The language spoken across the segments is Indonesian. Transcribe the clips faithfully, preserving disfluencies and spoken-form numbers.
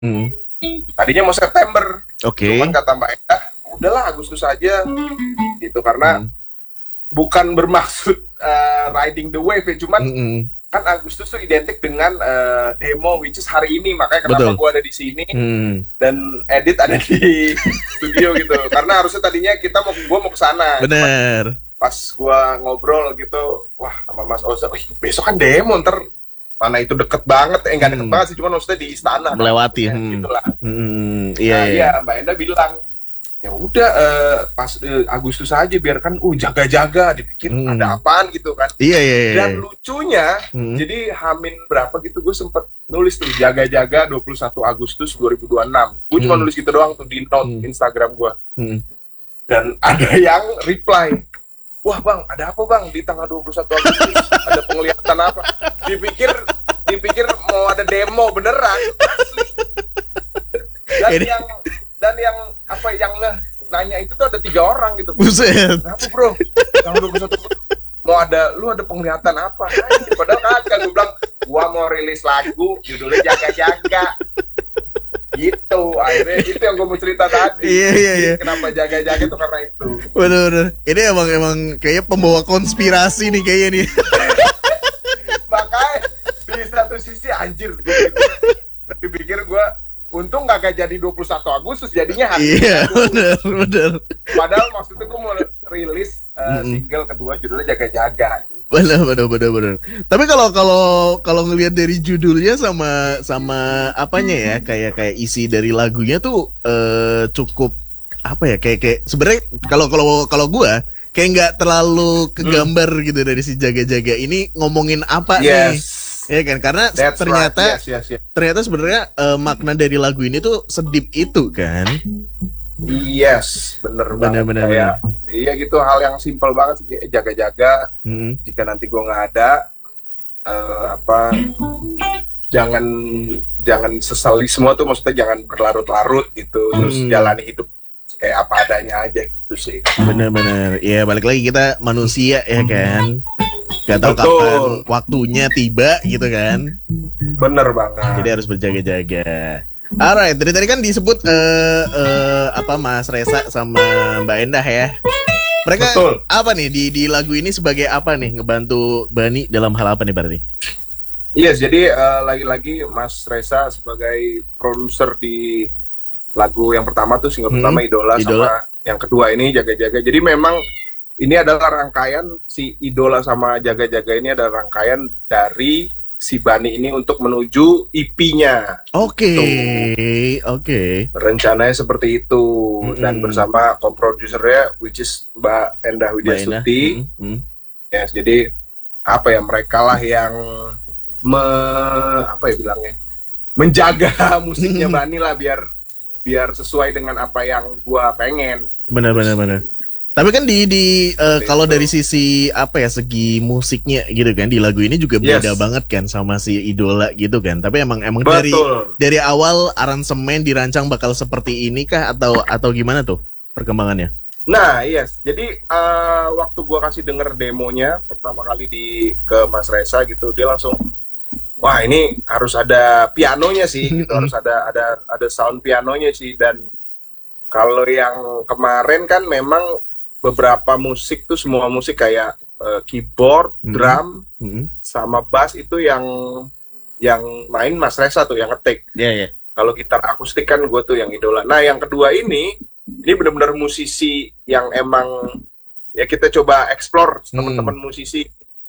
Hmm. Tadinya mau September, Oke. Okay. cuman kata Mbak Enda, udahlah Agustus aja, gitu karena hmm. bukan bermaksud uh, riding the wave ya, cuman hmm. kan Agustus tuh identik dengan uh, demo, which is hari ini, makanya kenapa gue ada di sini hmm. dan edit ada di studio gitu, karena harusnya tadinya kita mau, gue mau kesana. Bener. Pas gue ngobrol gitu, wah sama Mas Oza, wih besok kan demo, ntar mana itu deket banget, eh nggak deket hmm. banget sih, cuma maksudnya di istana melewati kan, hmm. gitulah. Hmm, iya, iya, nah, iya Mbak Enda bilang ya udah uh, pas uh, Agustus aja biarkan uh jaga-jaga, dipikir hmm. ada apaan gitu kan. Iya, iya, iya. Dan lucunya hmm. jadi Hamin berapa gitu gue sempet nulis tuh jaga-jaga dua puluh satu Agustus dua ribu dua puluh enam, gue hmm. cuma nulis gitu doang tuh di note hmm. Instagram gue. hmm. Dan ada yang reply, wah bang, ada apa bang di tanggal dua puluh satu Agustus? Ada penglihatan apa? Dipikir, dipikir mau ada demo beneran. Dan Ini... yang dan yang apa yang nanya itu tuh ada tiga orang gitu. Buset. Kenapa bro? Tanggal dua puluh satu mau ada, lu ada penglihatan apa? Nah, padahal kagak, gue bilang gua mau rilis lagu judulnya Jaga-Jaga. Gitu, akhirnya itu yang gue mau cerita tadi. Iya, iya, iya. Kenapa jaga-jaga itu karena itu. Bener-bener. Ini emang emang kayaknya pembawa konspirasi nih kayaknya nih. Makanya di satu sisi anjir, gue pikir gue untung gak jadi dua puluh satu Agustus, jadinya hari. Iya, bener, bener. Padahal maksudnya gue mau rilis uh, mm-hmm. single kedua judulnya Jaga-Jaga. Bener, bener, bener, bener. Tapi kalau kalau kalau ngelihat dari judulnya sama sama apanya ya, kayak kayak isi dari lagunya tuh uh, cukup apa ya, kayak kayak sebenarnya kalau kalau kalau gue kayak nggak terlalu kegambar hmm. gitu dari si Jaga-Jaga ini ngomongin apa yes. nih. Ya kan, karena That's ternyata right. yes, yes, yes. ternyata sebenarnya uh, makna dari lagu ini tuh sedip itu kan. Yes, bener banget. Bener, kayak bener. Iya gitu, hal yang simpel banget sih, jaga-jaga. Hmm. Jika nanti gue nggak ada, uh, apa, jangan jangan sesali semua tuh, maksudnya jangan berlarut-larut gitu, hmm. terus jalani hidup kayak apa adanya aja gitu sih. Bener-bener, ya balik lagi kita manusia ya kan. Gak tahu kapan waktunya tiba gitu kan. Bener banget. Jadi harus berjaga-jaga. Alright, dari tadi kan disebut uh, uh, apa Mas Reza sama Mbak Endah ya. Mereka Betul. apa nih di di lagu ini sebagai apa nih, ngebantu Bani dalam hal apa nih berarti? Iya, yes, jadi uh, lagi-lagi Mas Reza sebagai produser di lagu yang pertama tuh, single hmm, pertama Idola, Idola, sama yang kedua ini Jaga-Jaga. Jadi memang ini adalah rangkaian, si Idola sama Jaga-Jaga ini adalah rangkaian dari si Bani ini untuk menuju E P-nya. Oke, okay, oke. Okay. Rencananya seperti itu. Mm-hmm. Dan bersama co-producernya, which is Mbak Endah Widyasuti. Mm-hmm. Yes, jadi apa ya, mereka lah yang me, apa ya bilangnya, menjaga musiknya Bani lah biar biar sesuai dengan apa yang gua pengen. Benar-benar benar. Tapi kan di di uh, kalau dari sisi apa ya, segi musiknya gitu kan, di lagu ini juga beda yes. banget kan sama si Idola gitu kan. Tapi emang emang Betul. dari dari awal aransemen dirancang bakal seperti ini kah atau atau gimana tuh perkembangannya? Nah, yes. Jadi uh, waktu gua kasih denger demonya pertama kali di ke Mas Reza gitu, dia langsung, wah ini harus ada pianonya sih, gitu. harus ada ada ada sound pianonya sih. Dan kalau yang kemarin kan memang beberapa musik tuh, semua musik kayak uh, keyboard, mm-hmm. drum, mm-hmm. sama bass itu yang yang main Mas Reza tuh, yang ngetik. Iya, yeah, iya. Yeah. Kalau gitar akustik kan gue tuh yang Idola. Nah, yang kedua ini, ini benar-benar musisi yang emang ya kita coba explore mm. teman-teman musisi.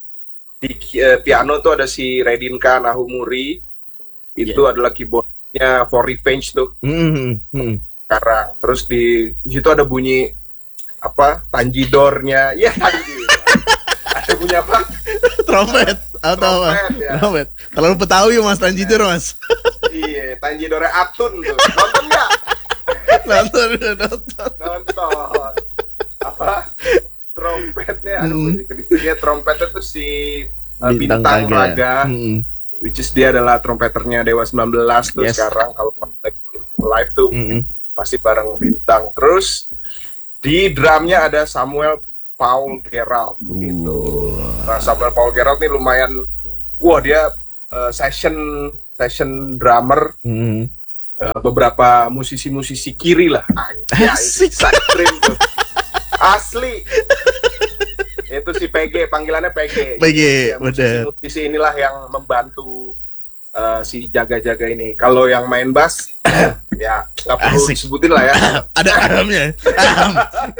Di uh, piano tuh ada si Redinka Nahumuri, itu yeah. adalah keyboardnya For Revenge tuh. Mm-hmm. Sekarang, terus di, di situ ada bunyi apa, tanjidornya, ya tanji. Ada bunyi apa? Trompet atau apa? Ya. Trompet. Terlalu Betawi Mas Tanjidor Mas. Iya, tanjidornya Atun tuh. Nonton nggak? nonton, nonton. Nonton. Apa? Trompetnya, ada bunyi kedisinya trompetnya tuh si uh, Bintang, Bintang Raga, hmm. which is dia adalah trompeternya Dewa sembilan belas tuh yes. sekarang kalau live tuh hmm. pasti bareng Bintang. Terus di drumnya ada Samuel Paul Gerald gitu. Nah, Samuel Paul Gerald nih lumayan, wah dia uh, session session drummer. Mm-hmm. uh, beberapa musisi-musisi kiri lah. Anjay, Asik. Sakrim tuh. Asli. Itu si P G, panggilannya P G. P G, Ya, bener. musisi-musisi inilah yang membantu uh, si jaga-jaga ini. Kalau yang main bass, ya nggak perlu Asik. disebutin lah ya. Ada ahamnya. Aham.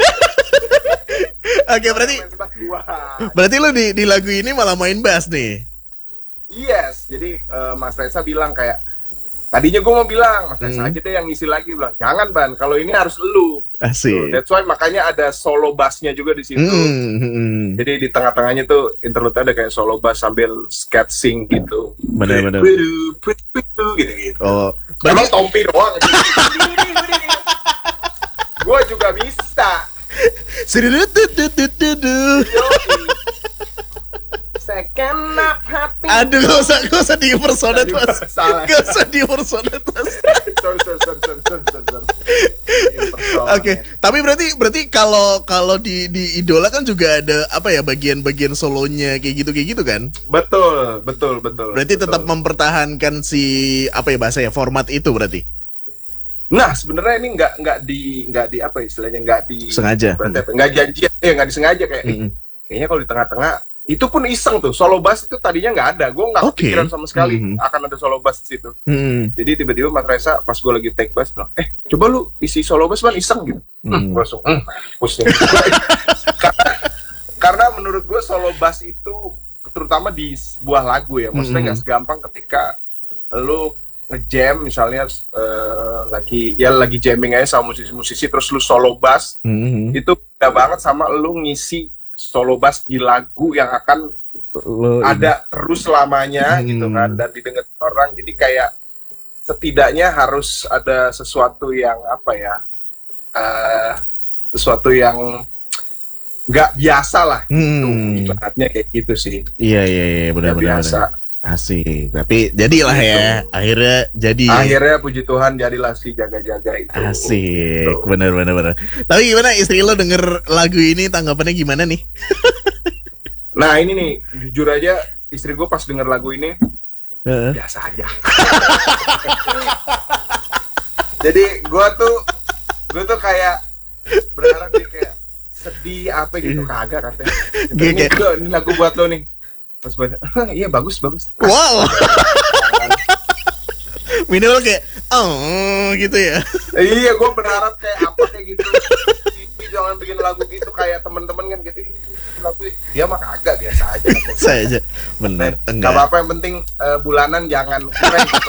Oke, berarti Main bass gua. berarti lu di di lagu ini malah main bass nih. Yes, jadi uh, Mas Reza bilang kayak tadinya gue mau bilang Mas Reza Hmm. aja deh yang ngisi lagi, bilang jangan Ban, kalau ini harus lu. Tuh, Asik. that's why makanya ada solo bassnya juga di situ. Hmm, hmm. Jadi di tengah-tengahnya tuh interlude ada kayak solo bass sambil sketching gitu. Benar-benar. Gitu-gitu. Oh, Emang berarti Tompi doang. Gue juga bisa. Sidudududududu. Sekenap hati. Aduh, gak usah, gak usah di impersonate, Mas. Salah. Gak usah di impersonate, Mas. Sorry, sorry, sorry, sorry, sorry, sorry, sorry. Oke, tapi berarti berarti kalau kalau di di Idola kan juga ada apa ya bagian-bagian solonya kayak gitu kayak gitu kan? Betul, betul, betul. Berarti betul. tetap mempertahankan si apa ya bahasa ya format itu berarti Nah, sebenarnya ini nggak nggak di nggak di apa istilahnya nggak di sengaja. berarti apa, nggak janjian, ya nggak disengaja kayak eh, Mm-mm. kayaknya kalau di tengah-tengah itu pun iseng tuh solo bass itu tadinya nggak ada, gue nggak Oke. kepikiran sama sekali Mhm. akan ada solo bass di situ. Hmm. Jadi tiba-tiba Mas Reza pas gue lagi take bass bilang, eh coba lu isi solo bass man iseng gitu. Hmm. Gue langsung, hmm, pusing. karena, karena menurut gue solo bass itu terutama di sebuah lagu ya, maksudnya nggak Mhm. segampang ketika lu ngejam misalnya eh, lagi ya lagi jamming aja sama musisi-musisi terus lu solo bass Hmm. itu beda banget sama lu ngisi solo bass di lagu yang akan Lo ini. ada terus selamanya Hmm. gitu kan dan didengar orang, jadi kayak setidaknya harus ada sesuatu yang apa ya eh, sesuatu yang nggak biasa lah gitu, Hmm. ibaratnya kayak gitu sih. Iya iya iya Nggak benar-benar. biasa. Asik. Tapi jadilah ya. Gitu. Akhirnya jadi. Akhirnya puji Tuhan jadilah si jaga-jaga itu. Asik. Gitu. Benar benar benar. Tapi gimana istri lo denger lagu ini tanggapannya gimana nih? Nah ini nih jujur aja istri gue pas denger lagu ini Heeh. biasa aja. Jadi gue tuh gue tuh kayak berharap dia kayak sedih apa gitu, kagak katanya. Dia Ini, kayak- gua, ini lagu buat lo nih. Pas banyak, iya bagus bagus. Wow. Minimal kayak oh gitu ya. Iya gue berharap kayak apa kayak gitu. Tapi jangan bikin lagu gitu kayak temen-temen kan gitu. Lagu dia mah kagak biasa aja. Saya aja. Benar. Gak Enggak. apa-apa yang penting eh, bulanan jangan kurang gitu.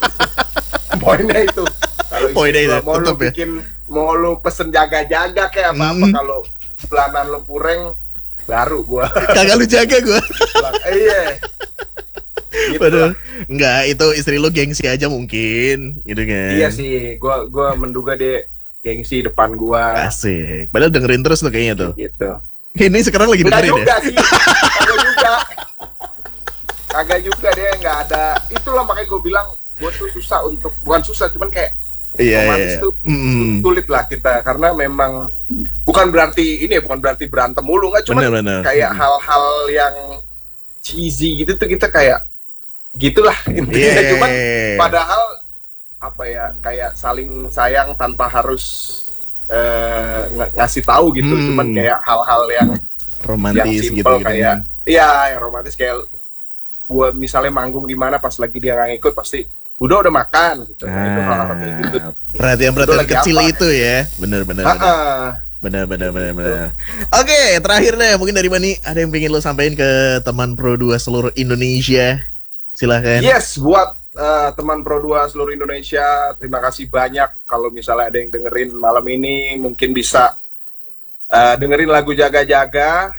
Poinnya itu. Kalau Poinnya istri itu, gua mau lu tetep ya. bikin mau lu pesen jaga-jaga kayak apa-apa, Hmm. kalau bulanan lu kurang baru gua. Kagak lu jaga gue. bilang, eh, iya. Gitu Padahal lah. enggak, itu istri lo gengsi aja mungkin, gitu kan. Iya sih, gua gua menduga dia gengsi depan gua. Asik. Padahal dengerin terus tuh kayaknya tuh. Gitu. Ini sekarang lagi Enggak dengerin juga ya. sih. Kagak juga. Kagak juga dia nggak ada. Itulah makanya gue bilang gue tuh susah untuk, bukan susah cuman kayak Iya, romantis iya. tuh Mm. sulit lah kita, karena memang bukan berarti ini ya, bukan berarti berantem mulu, nggak cuma Benar-benar. kayak hal-hal yang cheesy gitu tuh kita kayak gitulah intinya. Iya. Cuman padahal apa ya, kayak saling sayang tanpa harus eh, ng- ngasih tahu gitu. Hmm. Cuman kayak hal-hal yang yang romantis gitu, simple gitu. kayak iya yang romantis, kayak gua misalnya manggung di mana pas lagi dia nggak ikut pasti udah udah makan gitu. Nah, itu hal-hal kayak gitu. Ah, perhatian-perhatian Itu lagi kecil apa? itu ya. Benar-benar. Ah-ah. Benar-benar benar-benar. Oke, terakhir deh mungkin dari Mani ada yang pengen lo sampaikan ke teman Pro dua seluruh Indonesia. Silahkan. Yes, buat uh, teman Pro dua seluruh Indonesia, terima kasih banyak. Kalau misalnya ada yang dengerin malam ini, mungkin bisa uh, dengerin lagu Jaga-Jaga.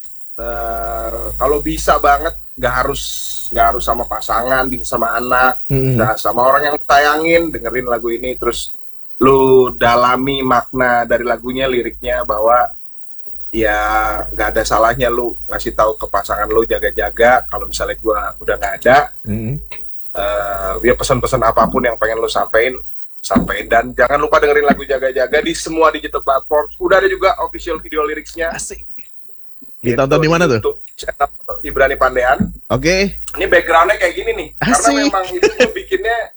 Uh, kalau bisa banget, nggak harus nggak harus sama pasangan, bisa sama anak, Mm-mm. nah, sama orang yang tayangin, dengerin lagu ini, terus lu dalami makna dari lagunya, liriknya, bahwa ya nggak ada salahnya lu ngasih tahu ke pasangan lu jaga-jaga. Kalau misalnya gua udah nggak ada, Mm-mm. uh, ya pesan-pesan apapun yang pengen lu sampein, sampein. Dan jangan lupa dengerin lagu Jaga-Jaga di semua digital platform. Udah ada juga official video liriknya. Asik. Ditonton di mana tuh? YouTube channel Ibrani Pandean. Oke. Ini backgroundnya kayak gini nih, karena Asik. memang itu gua bikinnya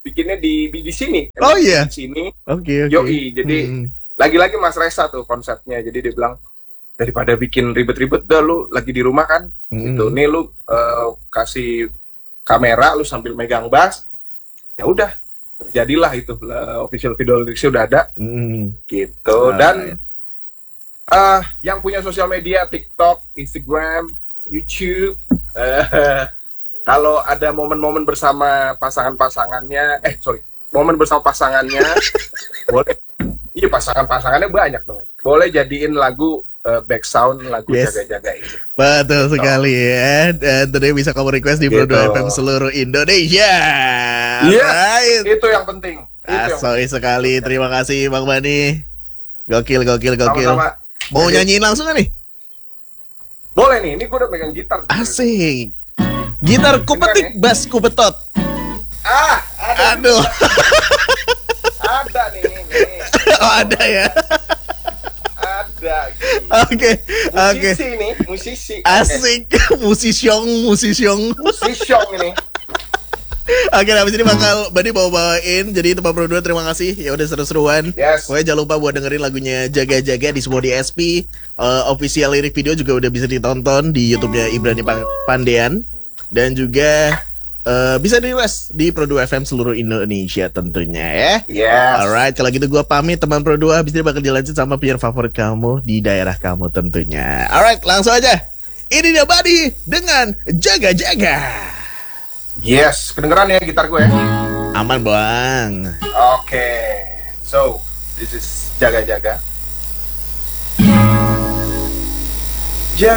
bikinnya di di, di sini. Oh iya. Di sini. Oke, oke. Yoi, jadi Hmm. lagi-lagi Mas Resa tuh konsepnya. Jadi dia bilang daripada bikin ribet-ribet dah lu lagi di rumah kan. Hmm. Gitu. Nih lu uh, kasih kamera lu sambil megang bass. Ya udah, terjadilah itu uh, official video liriknya udah ada. Hmm. Gitu. Dan uh, yang punya sosial media TikTok, Instagram, YouTube, uh, kalau ada momen-momen bersama pasangan-pasangannya, eh sorry, momen bersama pasangannya, boleh, iya pasangan-pasangannya banyak dong, boleh jadiin lagu uh, back sound lagu Yes. jaga-jaga ini. Betul sekali ya. Dan tentunya bisa kamu request di Pro Gitu. dua F M seluruh Indonesia. Iya, Right. itu yang penting. Itu yang Asoy sekali. Terima kasih Bang Bani. Gokil, gokil, gokil. sama-sama. Mau Jadi, nyanyiin langsung gak nih? boleh nih, ini gue udah megang gitar. Asik. Gitar ku petik, bass ku betot. Ah, ada, Aduh. ada nih, nih. Oh, ada ya. Ada. Gitu. Oke, oke. Musisi nih, musisi. Asik. Musisyong, musisyong. Musisi ini. Oke, habis ini bakal Bani bawa-bawain. Jadi tempat Pro dua terima kasih. Ya udah seru-seruan. Yes. Pokoknya jangan lupa buat dengerin lagunya Jaga-Jaga di semua D S P. Uh, official lirik video juga udah bisa ditonton di YouTube-nya Ibrani Pan- Pandean. Dan juga uh, bisa di request di Pro dua F M seluruh Indonesia tentunya ya. Yes. Alright, kalau gitu gue pamit teman Pro dua. Habis ini bakal dilanjut sama penyiar favorit kamu di daerah kamu tentunya. Alright, langsung aja. Ini dia Bani dengan Jaga-Jaga. Yes, kedengeran ya gitar gue ya. Aman bang. Oke, so this is jaga-jaga.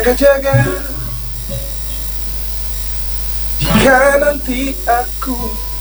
Jaga-jaga. Jika nanti aku